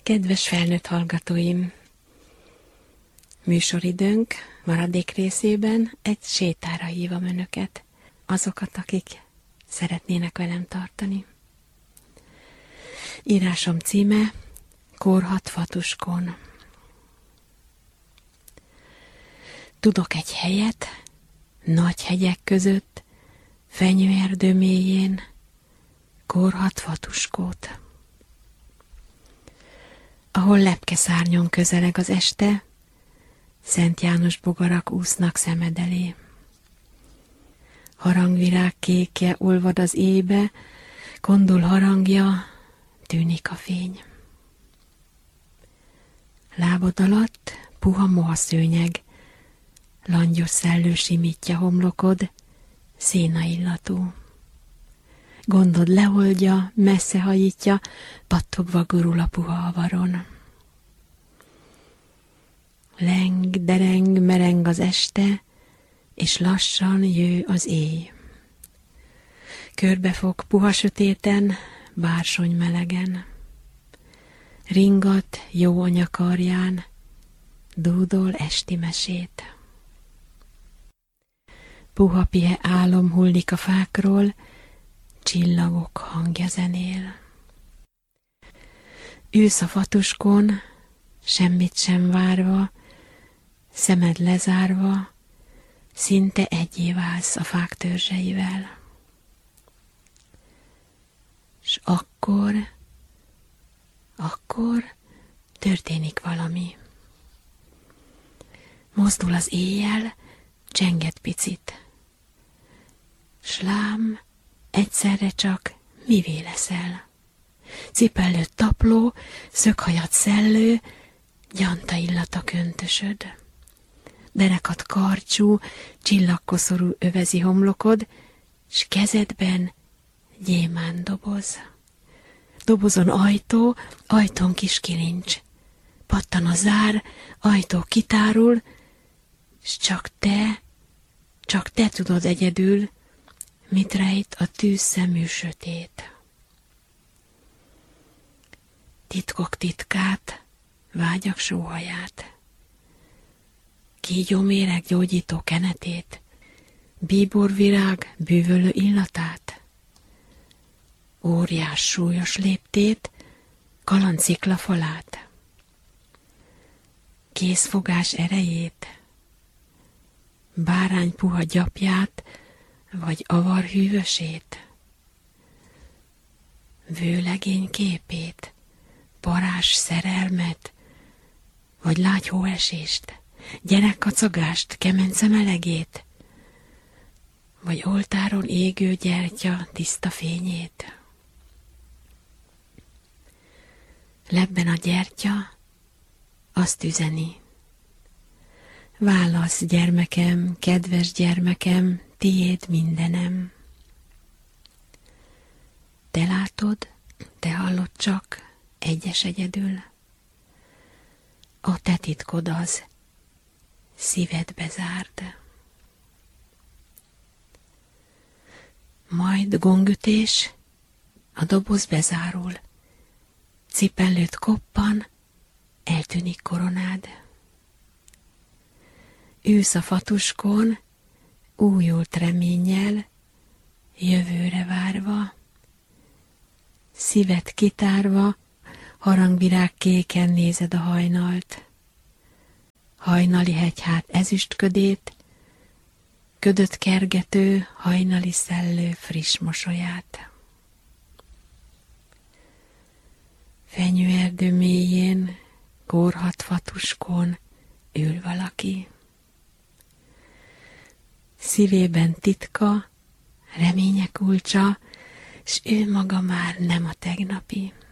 Kedves felnőtt hallgatóim! Műsoridőnk maradék részében egy sétára hívom önöket, azokat, akik szeretnének velem tartani. Írásom címe Kórhat Fatuskón. Tudok egy helyet, nagy hegyek között, fenyőerdő mélyén, Kórhat Fatuskót. Ahol lepkeszárnyon közeleg az este, Szent János bogarak úsznak szemed elé. Harangvirág kékje olvad az éjbe, kondul harangja, tűnik a fény. Lábad alatt puha mohaszőnyeg, langyos szellő simítja homlokod, szénaillatú. Gondod leoldja, messze hajítja, pattogva gurul a puha avaron. Leng, dereng, mereng az este, és lassan jő az éj. Körbefog puha sötéten, bársony melegen. Ringat jó anya karján, dúdol esti mesét. Puha pihe álom hullik a fákról, csillagok hangja zenél. Ülsz a fatuskón, semmit sem várva, szemed lezárva, szinte egyé válsz a fák törzseivel. S akkor történik valami. Mozdul az éjjel, csenged picit. S lám, egyszerre csak mivé leszel. Cipellőd tapló, szöghajad szellő, gyanta illata köntösöd. Derekat karcsú, csillagkoszorú övezi homlokod, s kezedben gyémánt doboz. Dobozon ajtó, ajtón kis kilincs. Pattan a zár, ajtó kitárul, s csak te tudod egyedül, mit rejt a tűzszemű sötét. Titkok titkát, vágyak sóhaját, kígyóméreg gyógyító kenetét, bíborvirág bűvölő illatát, óriás súlyos léptét, kalancikla falát, kézfogás erejét, bárány puha gyapját, vagy avar hűvösét, vőlegény képét, parázs szerelmet, vagy lágy hóesést, gyerekkacagást, kemence melegét, vagy oltáron égő gyertya tiszta fényét. Lebben a gyertya azt üzeni: válasz, gyermekem, kedves gyermekem, tiéd mindenem. Te látod, te hallod csak, egyes egyedül. A te titkod az, szívedbe zárd. Majd gongütés, a doboz bezárul, cipellőd koppan, eltűnik koronád. Ülsz a fatuskón, újult reménnyel, jövőre várva, szíved kitárva, harangvirág kéken nézed a hajnalt. Hajnali hegyhát ezüstködét, ködöt kergető, hajnali szellő friss mosolyát. Fenyőerdő mélyén, Kórhat Fatuskón ül valaki. Szívében titka, reménye kulcsa, s ő maga már nem a tegnapi.